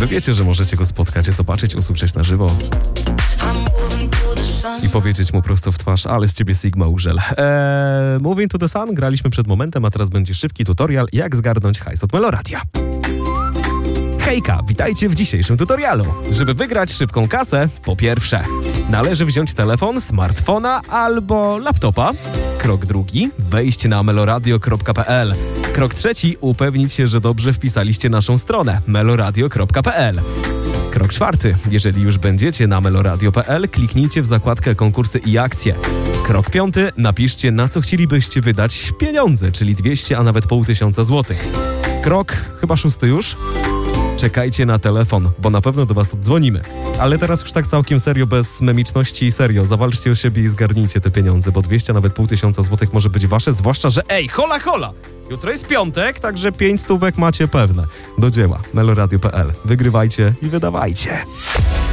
wiecie, że możecie go spotkać, zobaczyć, usłyszeć na żywo i powiedzieć mu prosto w twarz, ale z ciebie Sigma Urzel. Moving to the Sun graliśmy przed momentem, a teraz będzie szybki tutorial, jak zgarnąć hajs od Meloradia. Hejka, witajcie w dzisiejszym tutorialu. Żeby wygrać szybką kasę, po pierwsze, należy wziąć telefon, smartfona albo laptopa. Krok drugi, wejść na meloradio.pl. Krok trzeci, upewnić się, że dobrze wpisaliście naszą stronę meloradio.pl. Krok czwarty, jeżeli już będziecie na meloradio.pl, kliknijcie w zakładkę konkursy i akcje. Krok piąty, napiszcie, na co chcielibyście wydać pieniądze, czyli 200, a nawet 500 złotych. Krok chyba szósty już. Czekajcie na telefon, bo na pewno do was oddzwonimy. Ale teraz już tak całkiem serio, bez memiczności, serio, zawalczcie o siebie i zgarnijcie te pieniądze, bo 200, nawet 500 złotych może być wasze, zwłaszcza, że hola, hola! Jutro jest piątek, także 5 stówek macie pewne. Do dzieła, meloradio.pl. Wygrywajcie i wydawajcie.